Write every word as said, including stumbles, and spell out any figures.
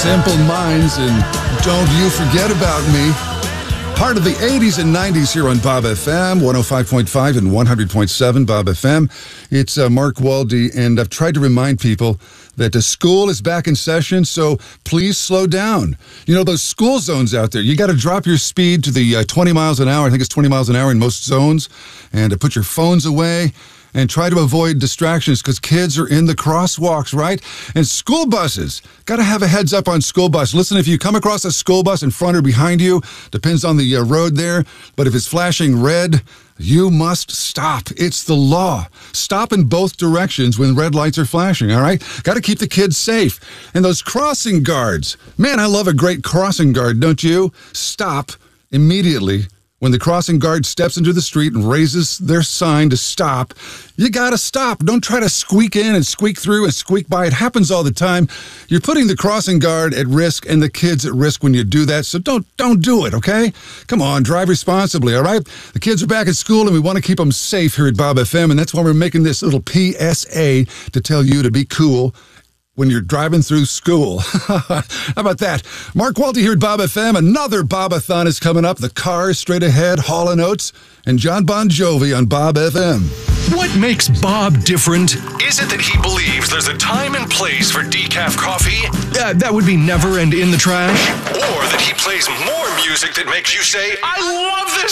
Simple Minds and Don't You Forget About Me. Part of the eighties and nineties here on Bob F M, one oh five point five and one hundred point seven Bob F M. It's uh, Mark Waldy, and I've tried to remind people that the school is back in session, so please slow down. You know, those school zones out there, you got to drop your speed to the uh, twenty miles an hour. I think it's twenty miles an hour in most zones, and uh, put your phones away. And try to avoid distractions because kids are in the crosswalks, right? And school buses, got to have a heads up on school bus. Listen, if you come across a school bus in front or behind you, depends on the uh, road there, but if it's flashing red, you must stop. It's the law. Stop in both directions when red lights are flashing, all right? Got to keep the kids safe. And those crossing guards, man, I love a great crossing guard, don't you? Stop immediately. When the crossing guard steps into the street and raises their sign to stop, you got to stop. Don't try to squeak in and squeak through and squeak by. It happens all the time. You're putting the crossing guard at risk and the kids at risk when you do that, so don't don't do it, okay? Come on, drive responsibly, all right? The kids are back at school, and we want to keep them safe here at Bob F M, and that's why we're making this little P S A to tell you to be cool when you're driving through school. How about that? Mark Walty here at Bob F M. Another Bobathon is coming up. The Cars straight ahead, Hall and Oates, and John Bon Jovi on Bob F M. What makes Bob different? Is it that he believes there's a time and place for decaf coffee? Uh, that would be never and in the trash? Or that he plays more music that makes you say, I love this